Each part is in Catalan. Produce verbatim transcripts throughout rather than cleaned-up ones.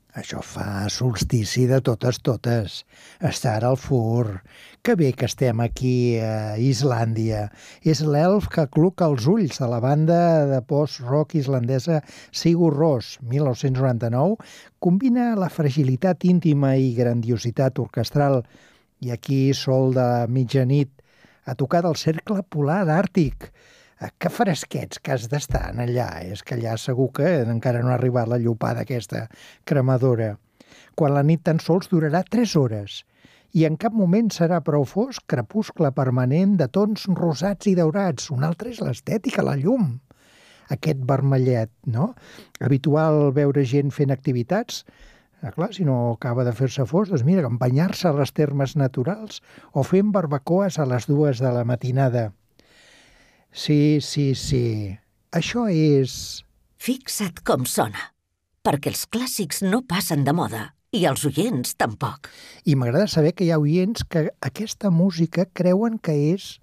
Això fa solstici de totes totes. Estar al fur. Que bé que estem aquí a Islàndia. És l'elf que cluca els ulls de la banda de post-rock islandesa Sigur Rós, mil nou-cents noranta-nou, combina la fragilitat íntima i grandiositat orquestral. I aquí, sol de mitjanit, a tocar del cercle polar àrtic. Que fresquets que has d'estar allà. És que allà segur que encara no ha arribat la llopada aquesta cremadora. Quan la nit tan sols durarà tres hores. I en cap moment serà prou fosc, crepuscle permanent de tons rosats i daurats. Un altre és l'estètica, la llum. Aquest vermellet, no? Habitual veure gent fent activitats. Ah, clar, si no acaba de fer-se fosc, doncs mira, banyar-se a les termes naturals o fent barbacoes a les dues de la matinada. Sí, sí, sí. Això és... Fixa't com sona, perquè els clàssics no passen de moda i els oients tampoc. I m'agrada saber que hi ha oients que aquesta música creuen que és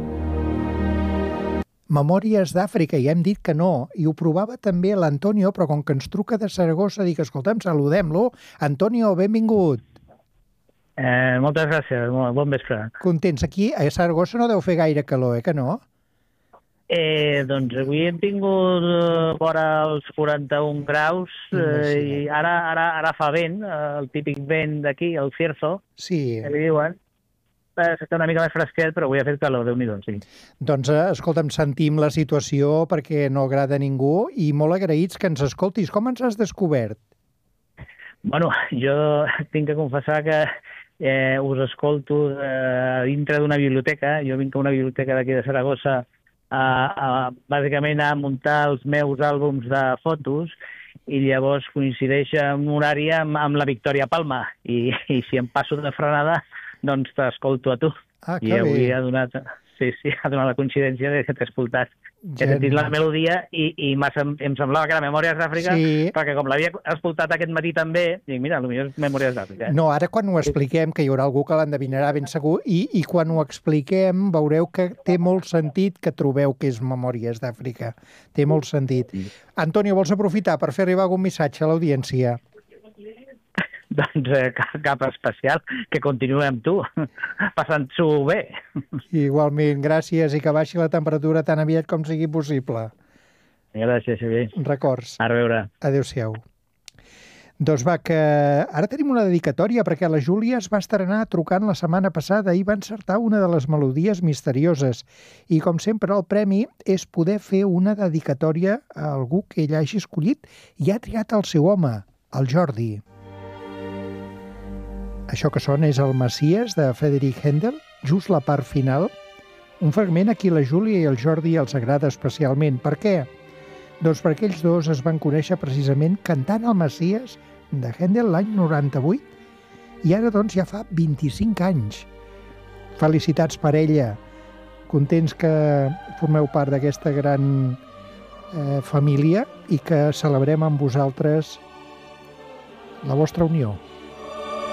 Memòries d'Àfrica, i hem dit que no. I ho provava també l'Antonio, però com que ens truca de Saragossa, dic, escolta'm, saludem-lo. Antonio, benvingut. Eh, moltes gràcies, bon vespre. Contents. Aquí a Saragossa no deu fer gaire calor, eh, que no? Eh, doncs avui hem tingut eh, vora els quaranta-un graus eh, i ara, ara, ara fa vent, eh, el típic vent d'aquí, el cierzo, sí. Que li diuen. Eh, Està una mica més fresquet, però avui ha fet calor, Déu-n'hi-do, sí. Doncs, eh, escolta'm, sentim la situació perquè no agrada a ningú i molt agraïts que ens escoltis. Com ens has descobert? Bueno, jo tinc que confessar que eh, us escolto eh, dintre d'una biblioteca. Jo vinc a una biblioteca d'aquí de Saragossa A, a, bàsicament a muntar els meus àlbums de fotos i llavors coincideix en un horari amb, amb la Victòria Palma i, i si em passo de frenada doncs t'escolto a tu. Ah, I avui ha donat, sí, sí, ha donat la coincidència de que t'he escoltat. He sentit la melodia i, i em semblava que era Memòries d'Àfrica, sí. Perquè com l'havia escoltat aquest matí també, dic, mira, potser és Memòries d'Àfrica. No, ara quan ho expliquem, que hi haurà algú que l'endevinarà ben segur, i, i quan ho expliquem veureu que té molt sentit que trobeu que és Memòries d'Àfrica. Té molt sentit. Sí. Antonio, vols aprofitar per fer arribar algun missatge a l'audiència? Doncs eh, cap, cap especial, que continuï amb tu, passant-s'ho bé. Igualment, gràcies i que baixi la temperatura tan aviat com sigui possible. Gràcies, Xavier. Records. A reveure. Adéu-siau. Doncs va, que ara tenim una dedicatòria perquè la Júlia es va estrenar trucant la setmana passada i va encertar una de les melodies misterioses. I com sempre el premi és poder fer una dedicatòria a algú que ella hagi escollit i ha triat el seu home, el Jordi. Això que sona és el Messies de Friedrich Händel, just la part final. Un fragment a qui la Júlia i el Jordi els agrada especialment. Per què? Doncs perquè ells dos es van conèixer precisament cantant el Messies de Händel l'any noranta-vuit i ara doncs ja fa vint-i-cinc anys. Felicitats per ella. Contents que formeu part d'aquesta gran eh, família i que celebrem amb vosaltres la vostra unió.